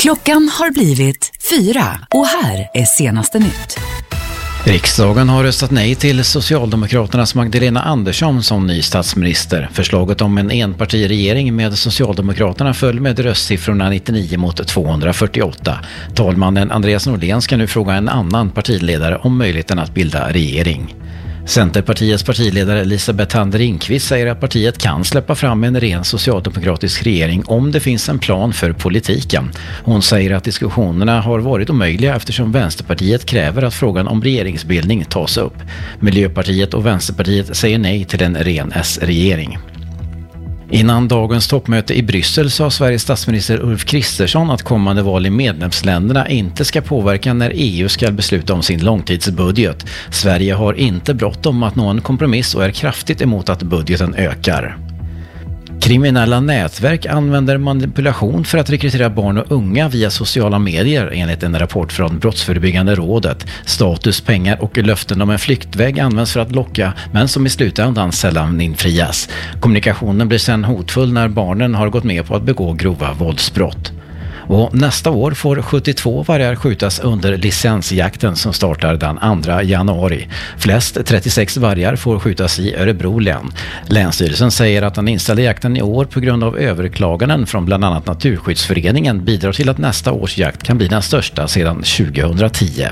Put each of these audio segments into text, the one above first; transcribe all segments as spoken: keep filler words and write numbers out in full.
Klockan har blivit fyra och här är senaste nytt. Riksdagen har röstat nej till Socialdemokraternas Magdalena Andersson som ny statsminister. Förslaget om en enpartiregering med Socialdemokraterna föll med röstsiffrorna nittionio mot tvåhundrafyrtioåtta. Talmannen Andreas Norlén ska nu fråga en annan partiledare om möjligheten att bilda regering. Centerpartiets partiledare Elisabeth Hand Ringqvist säger att partiet kan släppa fram en ren socialdemokratisk regering om det finns en plan för politiken. Hon säger att diskussionerna har varit omöjliga eftersom Vänsterpartiet kräver att frågan om regeringsbildning tas upp. Miljöpartiet och Vänsterpartiet säger nej till en ren S-regering. Innan dagens toppmöte i Bryssel sa Sveriges statsminister Ulf Kristersson att kommande val i medlemsländerna inte ska påverka när E U ska besluta om sin långtidsbudget. Sverige har inte bråttom att nå en kompromiss och är kraftigt emot att budgeten ökar. Kriminella nätverk använder manipulation för att rekrytera barn och unga via sociala medier enligt en rapport från Brottsförebyggande rådet. Status, pengar och löften om en flyktväg används för att locka, men som i slutändan sällan infrias. Kommunikationen blir sedan hotfull när barnen har gått med på att begå grova våldsbrott. Och nästa år får sjuttiotvå vargar skjutas under licensjakten som startar den andra januari. Flest trettiosex vargar får skjutas i Örebro län. Länsstyrelsen säger att den inställda jakten i år på grund av överklaganden från bland annat Naturskyddsföreningen bidrar till att nästa års jakt kan bli den största sedan tjugohundratio.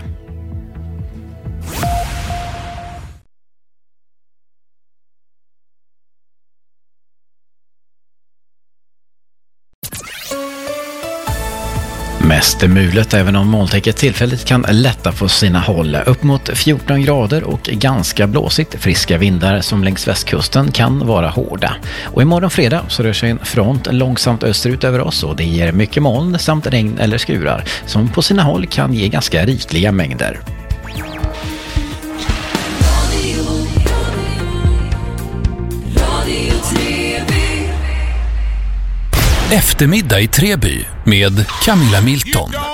Mest mulet även om molntäcket tillfälligt kan lätta på sina håll. Upp mot fjorton grader och ganska blåsigt. Friska vindar som längs västkusten kan vara hårda. Och imorgon fredag så rör sig en front långsamt österut över oss och det ger mycket moln samt regn eller skurar som på sina håll kan ge ganska rikliga mängder. Eftermiddag i Treby med Camilla Milton.